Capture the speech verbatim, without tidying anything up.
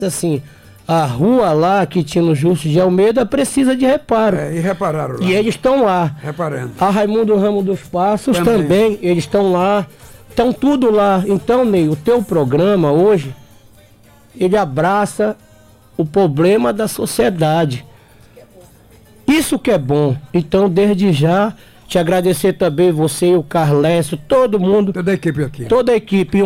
assim, a rua lá que tinha no Justo de Almeida precisa de reparo. É, e repararam lá. E eles estão lá. Reparando. A Raimundo Ramos dos Passos Também. também, eles estão lá. Estão tudo lá. Então, Ney, o teu programa hoje, ele abraça o problema da sociedade. Isso que é bom. Então, desde já, te agradecer também, você e o Carlécio, todo mundo. Toda a equipe aqui. Toda a equipe.